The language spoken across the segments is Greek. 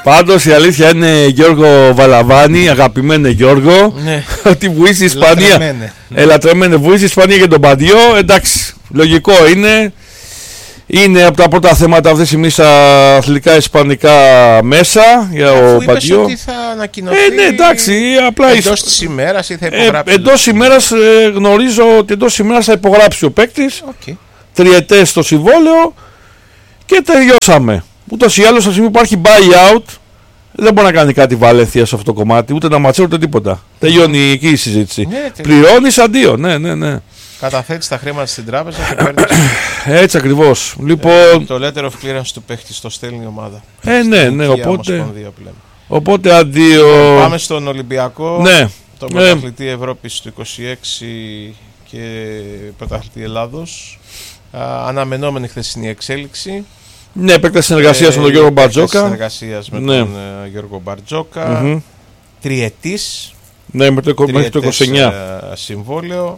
Πάντως η αλήθεια είναι, Γιώργο Βαλαβάνη, αγαπημένε Γιώργο, Ναι. ότι βουήσει η Ισπανία. Ελαττωμένε, βουήσει η Ισπανία και τον Παντιό. Εντάξει, λογικό είναι. Είναι από τα πρώτα θέματα αυτή τη στιγμή στα αθλητικά ισπανικά μέσα για ο Παντιό. Ότι θα ανακοινωθεί. Ναι, εντάξει, απλά εντός της ημέρας ή θα υπογράψει. εντός ημέρας, γνωρίζω ότι εντός ημέρας θα υπογράψει ο παίκτης. Okay. Τριετές στο συμβόλαιο και τελειώσαμε. Ούτως ή άλλως, αυτή τη στιγμή υπάρχει buyout. Δεν μπορεί να κάνει κάτι Βαλένθια σε αυτό το κομμάτι, ούτε να ματσέρει ούτε τίποτα. Τελειώνει εκεί η συζήτηση. Ναι, πληρώνεις αντίο. Ναι. Καταθέτεις τα χρήματα στην τράπεζα και παίρνεις. Έτσι ακριβώς. Λοιπόν, το letter of clearance του παίχτη το στέλνει η ομάδα. Ναι, οπότε αντίο. Πάμε στον Ολυμπιακό. Ναι. Το πρωταθλητή Ευρώπης του 26 και πρωταθλητή Ελλάδος. Αναμενόμενη χθεσινή εξέλιξη. Ναι, επέκταση συνεργασίας με τον Γιώργο Μπαρτζόκα. Συνεργασίας με τον Γιώργο Μπαρτζόκα. Τριετής. Ναι, μέχρι το 29. Συμβόλαιο.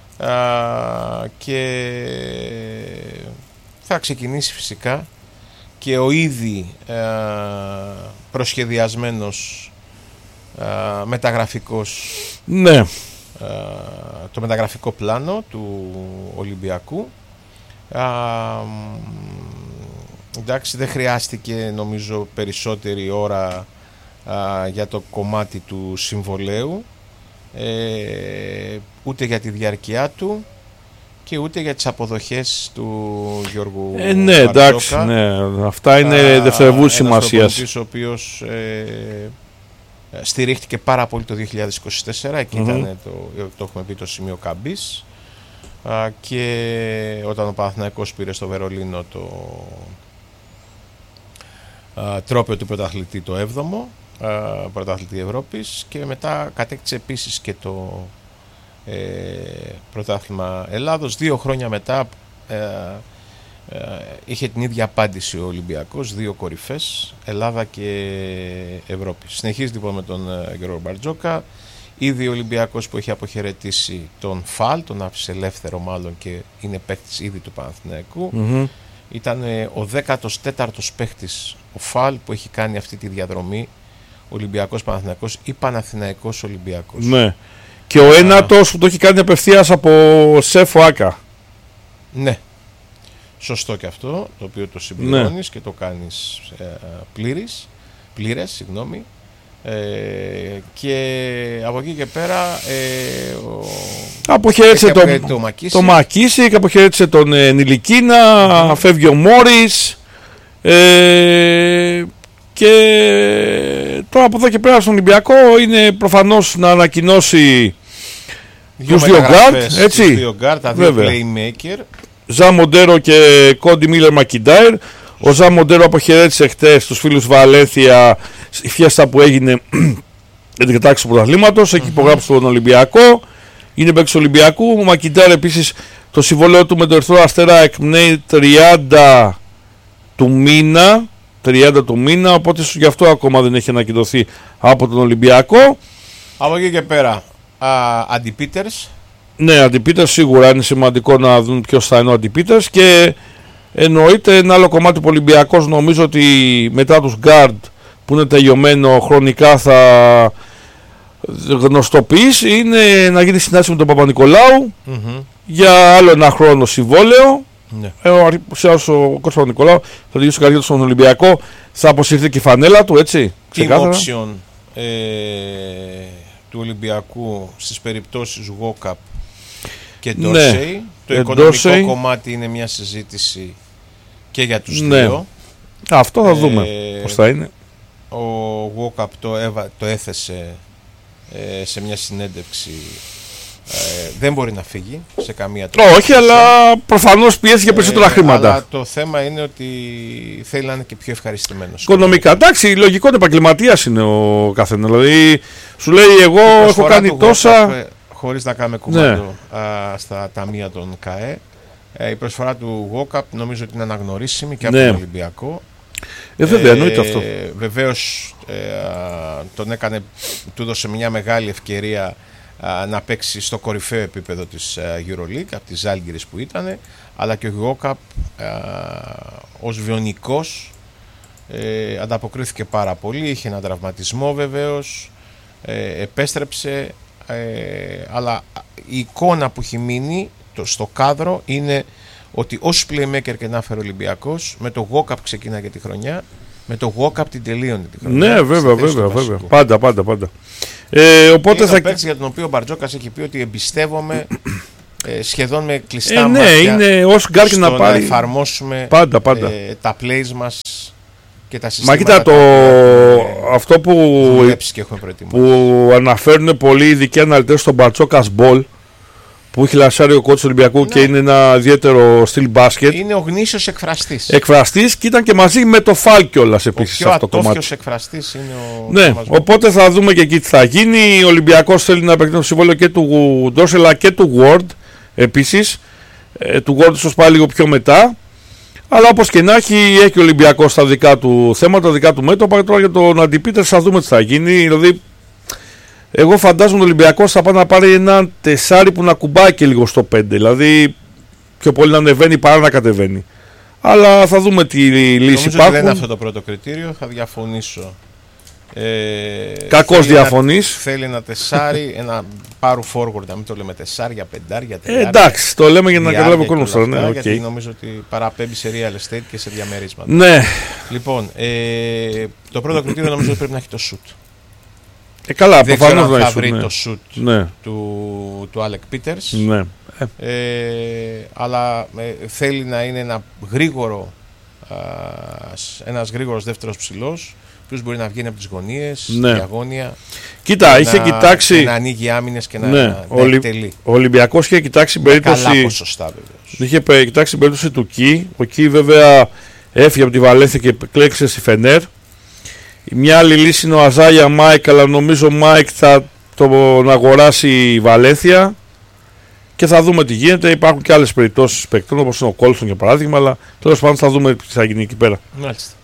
Και θα ξεκινήσει φυσικά και ο ήδη προσχεδιασμένος μεταγραφικός, ναι, το μεταγραφικό πλάνο του Ολυμπιακού. Εντάξει, δεν χρειάστηκε νομίζω περισσότερη ώρα για το κομμάτι του συμβολέου, ούτε για τη διάρκεια του και ούτε για τις αποδοχές του Γιώργου ναι, εντάξει, ναι, αυτά είναι δευτερευούς σημασίας. Ένας ο οποίος στηρίχτηκε πάρα πολύ το 2024, εκεί ήταν το έχουμε πει το σημείο καμπής, και όταν ο Παναθηναϊκός πήρε στο Βερολίνο το τρόπαιο του πρωταθλητή, το 7ο πρωταθλητή Ευρώπης, και μετά κατέκτησε επίσης και το πρωτάθλημα Ελλάδος. 2 χρόνια μετά είχε την ίδια απάντηση ο Ολυμπιακός, 2 κορυφές, Ελλάδα και Ευρώπη. Συνεχίζει λοιπόν με τον Γιώργο Μπαρτζόκα. Ήδη ο Ολυμπιακός που έχει αποχαιρετήσει τον Φαλ, τον άφησε ελεύθερο μάλλον και είναι παίκτης ήδη του Παναθηναϊκού. Ήταν ο 14ος παίκτης ο Φαλ που έχει κάνει αυτή τη διαδρομή Ολυμπιακός Παναθηναϊκός ή Παναθηναϊκός Ολυμπιακός. Ναι. Και ο ένατος που το έχει κάνει απευθείας από Σεφ Άκα. Ναι. Σωστό και αυτό, το οποίο το συμπληρώνεις, και το κάνεις πλήρες, συγγνώμη. Και από εκεί και πέρα αποχαιρέτησε το Μακίσικ, αποχαιρέτησε τον Νιλικίνα, φεύγει ο Μόρις, και τώρα από εδώ και πέρα στον Ολυμπιακό είναι προφανώς να ανακοινώσει τους δύο γκάρτ, έτσι, τα δύο playmaker, Ζα Μοντέρο και Κόντι Μίλερ Μακιντάιρ. Ο Ζα Μοντέρο αποχαιρέτησε χτες τους φίλους Βαλένθια, η φιέστα που έγινε για την κατάκτηση του πρωταθλήματος. Έχει υπογράψει τον Ολυμπιακό, είναι παίκτης του Ολυμπιακού. Ο Μακιντάιρ επίσης, το συμβόλαιο του με το Ερυθρό Αστέρα εκπνέει 30 του μήνα, οπότε γι' αυτό ακόμα δεν έχει ανακοινωθεί από τον Ολυμπιακό. Από εκεί και πέρα Αντιπίτερς. Ναι, Αντιπίτερς σίγουρα είναι σημαντικό να δουν ποιος θα είναι ο Αντιπίτερς, και εννοείται ένα άλλο κομμάτι που ο Ολυμπιακός νομίζω ότι μετά τους γκάρντ που είναι τελειωμένο χρονικά θα γνωστοποιήσει, είναι να γίνει συνάντηση με τον Παπα-Νικολάου για άλλο ένα χρόνο συμβόλαιο. Ναι. Ο κ. Παπα-Νικολάου θα τελειώσει η καριέρα του στον Ολυμπιακό, θα αποσυρθεί και η φανέλα του, έτσι. Team option του Ολυμπιακού στις περιπτώσεις Γόκαπ και Ντόρσεϊ. Ναι. Το οικονομικό κομμάτι είναι μια συζήτηση και για τους δύο. Αυτό θα δούμε πώς θα είναι. Ο Γόκαπ το έθεσε σε μια συνέντευξη. Δεν μπορεί να φύγει σε καμία τρόπο. Όχι, αλλά προφανώς πιέζει για περισσότερα χρήματα. Αλλά το θέμα είναι ότι θέλει να είναι και πιο ευχαριστημένος. Οικονομικά, εντάξει, λογικό επαγγελματίας είναι ο καθένα. Δηλαδή, σου λέει, εγώ έχω κάνει τόσα. Χωρίς να κάνουμε κουμάντο στα ταμεία των ΚΑΕ, η προσφορά του Γόκαπ νομίζω ότι είναι αναγνωρίσιμη και από τον Ολυμπιακό. Βέβαια, εννοείται αυτό. Βεβαίως του έδωσε μια μεγάλη ευκαιρία να παίξει στο κορυφαίο επίπεδο της EuroLeague, από τις Ζάλγκιρις που ήταν, αλλά και ο Γόκαπ ως βιονικός Ανταποκρίθηκε πάρα πολύ, είχε έναν τραυματισμό βεβαίως, επέστρεψε, αλλά η εικόνα που έχει μείνει στο κάδρο είναι ότι όσους playmaker και να φέρει ο Ολυμπιακός, με το walk-up ξεκινάει τη χρονιά, με το walk-up την τελείωνε τη χρονιά. Ναι, βέβαια. Πάντα. Οπότε είναι ο παίκτης για τον οποίο ο Μπαρτζόκας έχει πει ότι εμπιστεύομαι σχεδόν με κλειστά μάτια. Είναι ως γκάρκι να πάρει. Να εφαρμόσουμε πάντα. Τα plays μας και τα συστήματα. Μα κοίτα, αυτό που αναφέρουν πολλοί ειδικοί αναλυτές στον Μπαρτζόκας Ball, που έχει λασάρει ο coach του Ολυμπιακού, και είναι ένα ιδιαίτερο στυλ μπάσκετ. Είναι ο γνήσιος εκφραστής. Εκφραστής, και ήταν και μαζί με το Φαλ κιόλας επίσης αυτό το κομμάτι. Ο ατόφιος εκφραστής είναι ο. Ναι, οπότε θα δούμε και εκεί τι θα γίνει. Ο Ολυμπιακός θέλει να επεκτείνει το συμβόλαιο και του Ντόρσελ αλλά και του Ward επίσης. Του Ward ίσως πάει λίγο πιο μετά. Αλλά όπως και να έχει ο Ολυμπιακός τα δικά του θέματα, τα δικά του μέτωπα. Τώρα για τον Αντιπίτερς θα δούμε τι θα γίνει. Δηλαδή, εγώ φαντάζομαι ο Ολυμπιακός θα πάει να πάρει ένα τεσάρι που να κουμπάει και λίγο στο 5. Δηλαδή, πιο πολύ να ανεβαίνει παρά να κατεβαίνει. Αλλά θα δούμε τι λύση υπάρχουν. Δεν είναι αυτό το πρώτο κριτήριο, θα διαφωνήσω. Κακώς διαφωνείς. Θέλει ένα τεσάρι, ένα πάρου forward, να μην το λέμε τεσάρια, πεντάρια, εντάξει, το λέμε για να καταλάβει ο κόσμος τώρα. Ναι, γιατί νομίζω ότι παραπέμπει σε real estate και σε διαμερίσματα. Ναι. Λοιπόν, το πρώτο κριτήριο νομίζω ότι πρέπει να έχει το shoot. Καλά, δεν ξέρω αν θα βρει το shoot του Alec Peters. Ναι. Αλλά θέλει να είναι ένας γρήγορος δεύτερος ψηλός, ποιος μπορεί να βγαίνει από τις γωνίες, διαγώνια. Κοίτα, είχε κοιτάξει. Να ανοίγει άμυνες και να εκτελεί. Ο Ολυμπιακός είχε κοιτάξει περίπτωση. Καλά ποσοστά βεβαίως. Είχε κοιτάξει περίπτωση του Κι. Ο Κι βέβαια έφυγε από τη Βαλένθια και κλέξε στη Φενέρ. Μια άλλη λύση είναι ο Αζάγια Μάικ, αλλά νομίζω ο Μάικ θα τον αγοράσει η Βαλένθια. Και θα δούμε τι γίνεται. Υπάρχουν και άλλες περιπτώσεις παικτών, όπως είναι ο Κόλσον για παράδειγμα, αλλά τέλος πάντων θα δούμε τι θα γίνει εκεί πέρα. Μάλιστα.